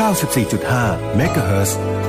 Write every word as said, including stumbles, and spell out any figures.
สิบสี่จุดห้า เมกะเฮิรตซ์